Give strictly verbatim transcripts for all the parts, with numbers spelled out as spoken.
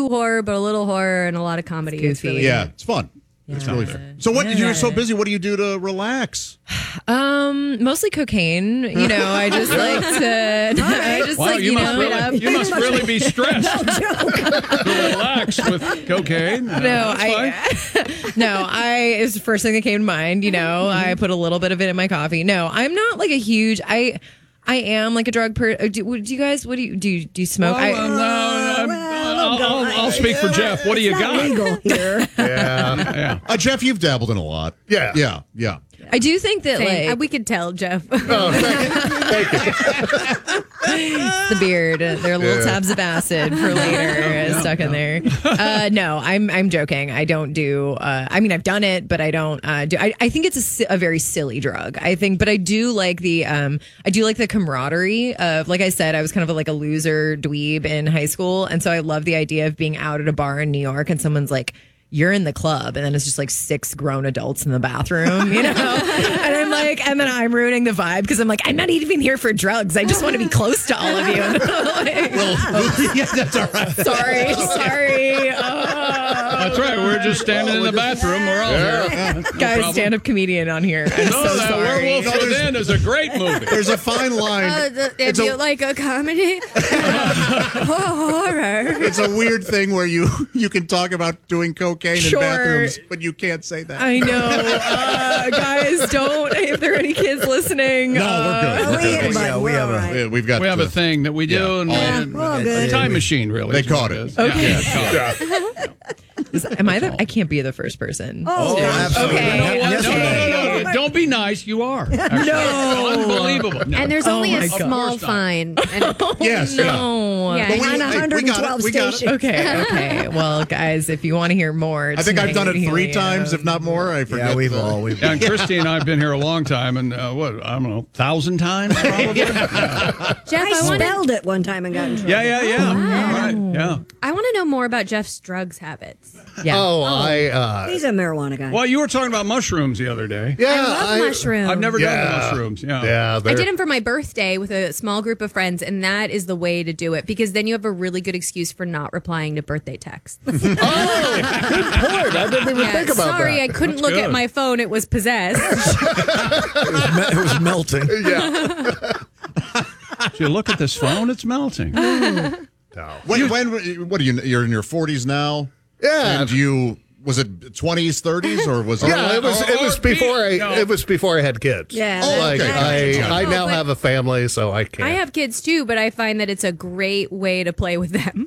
too horror, but a little horror and a lot of comedy. It's goofy. really Yeah, good. it's fun. Yeah. It's really fun. So what? Yeah. You're so busy. What do you do to relax? Um, mostly cocaine. You know, I just like to. I just Wow, like you, you, must know. really, you must really be stressed to relax with cocaine. Uh, No, that's fine. I no, I it's the first thing that came to mind. You know, I put a little bit of it in my coffee. No, I'm not like a huge. I I am like a drug per. Do, do you guys? What do you do? You, do you smoke? Well, I, uh, no, I'm- I'll, I'll, I'll speak for Jeff. What do you It's not got? legal here. Yeah. Yeah. Uh, Jeff, you've dabbled in a lot. Yeah. Yeah. Yeah. I do think that Same. like Uh, we could tell, Jeff. Oh, thank you. Thank you. the beard. There are little Yeah. tabs of acid for later stuck in there. Uh, no, I'm I'm joking. I don't do. Uh, I mean, I've done it, but I don't uh, do. I, I think it's a, si- a very silly drug. I think, but I do like the. Um, I do like the camaraderie of. Like I said, I was kind of a, like a loser dweeb in high school, and so I love the idea of being out at a bar in New York and someone's like, you're in the club, and then it's just like six grown adults in the bathroom, you know? And I'm like, and then I'm ruining the vibe because I'm like, I'm not even here for drugs. I just want to be close to all of you. And like, Well, yeah, that's all right. sorry, sorry. Oh. That's right. We're just standing in the bathroom. We're all here. No Guys, problem. stand up comedian on here. I'm No, so that sorry. Werewolf No, there's- Within is a great movie. There's a fine line. Uh, the, if It's a- you like a comedy, horror. It's a weird thing where you you can talk about doing cocaine Sure. in bathrooms, but you can't say that. I know. Uh, guys, don't. If there are any kids listening. No, uh, we're good. Oh, we, Yeah, but we we're have all a- right. Yeah, we've got. We have uh, a thing that we do. Yeah. And, Yeah. and- Oh, a good. time machine, really. They is what caught it it. is. Okay. Yeah, caught it. Is- am I the? I can't be the first person. Oh, absolutely. Okay. No, no, Yesterday. no, no, no. Don't be nice. You are. Actually. No. Unbelievable. No. And there's Oh only my a God. small Of course not. fine. And, Yes. Yeah. No. Yeah. But we, on hey, we got one hundred twelve it. We got it. stations. Okay, okay. Well, guys, if you want to hear more, I think I've done it tonight, three you times, know. if not more. I forget. Yeah, we've the- all. We've Yeah, and Christy and I have been here a long time, and uh, what, I don't know, thousand times probably? yeah. Jeff, I I want to spelled it one time and got in trouble. yeah, yeah, yeah. Right, yeah. I want to know more about Jeff's drugs habits. Yeah. Oh, I. Uh, He's a marijuana guy. Well, you were talking about mushrooms the other day. yeah, I love mushrooms. I've never Yeah. done the mushrooms. Yeah. Yeah, I they're- did them for my birthday with a small group of friends, and that is the way to do it because then you have a really good excuse for not replying to birthday texts. Oh, good point. I didn't even Yeah, think about sorry, that. I couldn't That's look good. at my phone; it was possessed. It was, me- it was melting. If you look at this phone, it's melting. No. When, when, what are you? You're in your forties now. Yeah. And you was it twenties, thirties, or was it? Yeah, it was. It was or before I. Pete, no. It was before I had kids. Yeah, Oh, Like okay. I, I Oh, now but- have a family, so I can't. I have kids too, but I find that it's a great way to play with them.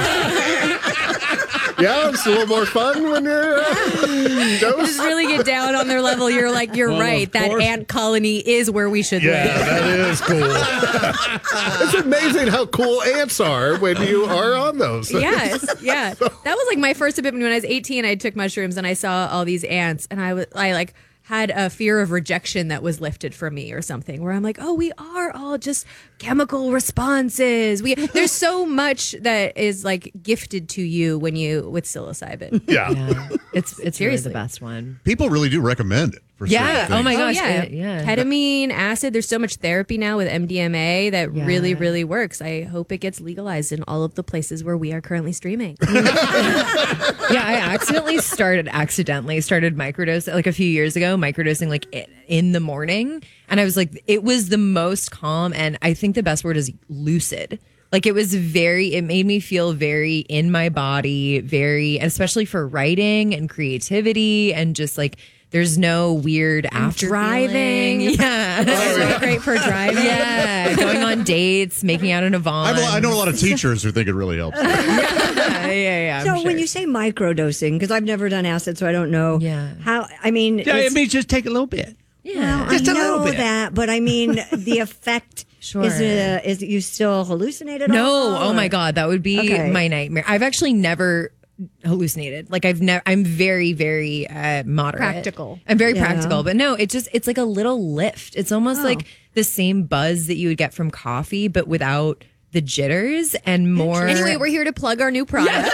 Yeah, it's a little more fun when you're uh, dosed. Just really get down on their level. You're like, you're Well, right. of That course. ant colony is where we should Yeah, live. that is cool. It's amazing how cool ants are when you are on those. Yes, yeah. That was like my first epiphany when I was eighteen. I took mushrooms and I saw all these ants, and I was, I like had a fear of rejection that was lifted from me or something. Where I'm like, oh, we are all just chemical responses. We there's so much that is like gifted to you when you with psilocybin. Yeah. Yeah. It's it's really Seriously. the best one. People really do recommend it. For Yeah. certain Oh my things. Oh gosh. yeah. I- yeah. Ketamine, acid. There's so much therapy now with M D M A that Yeah. really, really works. I hope it gets legalized in all of the places where we are currently streaming. Yeah, I accidentally started accidentally started microdosing like a few years ago, microdosing like i- in the morning, and I was like, it was the most calm, and I think the best word is lucid. Like it was very, it made me feel very in my body, very, especially for writing and creativity, and just like there's no weird after driving. feeling. Yeah, It's so great for driving. yeah, going on dates, making out in a Vaughn. I've, I know a lot of teachers who think it really helps. yeah, yeah, yeah. So I'm when sure. you say microdosing, because I've never done acid, so I don't know Yeah. how. I mean, Yeah, it's- it means just take a little bit. yeah. well, I Just a little know bit. that, but I mean, the effect. Sure. Is it? Is it you still hallucinate at No, all? oh my or- God, that would be Okay. my nightmare. I've actually never hallucinated. Like I've never. I'm very, very uh, moderate, Practical. I'm very Yeah. practical, but no, it just it's like a little lift. It's almost Oh. like the same buzz that you would get from coffee, but without the jitters and more. Anyway, we're here to plug our new product.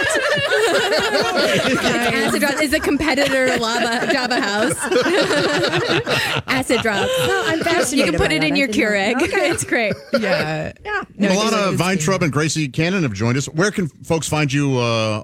Acid Drops is a competitor to Lava, Java House. Acid Drops. No, I'm You fascinated. can put by it that. in I your didn't know. Keurig. Okay. It's great. yeah, Yeah. No, Milana it's- Weintraub and Gracie Cannon have joined us. Where can folks find you uh,